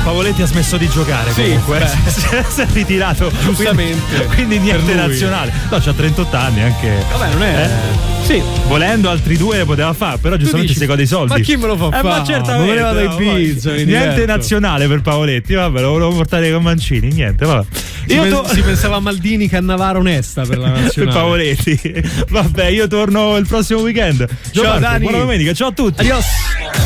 Pavoletti ha smesso di giocare comunque. Si è ritirato. Giustamente. Quindi niente nazionale. No, c'ha 38 anni anche. Vabbè, non è. Sì, volendo altri 2 poteva fare, però giustamente si gode i soldi. Ma chi me lo fa fare? Ma certamente. Me ne vado ai pizza. Niente nazionale per Pavoletti, vabbè, lo volevo portare con Mancini, niente, vabbè. Si pensava a Maldini Cannavaro onesta per la nazionale. Per Pavoletti. Vabbè, io torno il prossimo weekend. Ciao Dani. Buona domenica, ciao a tutti. Adios.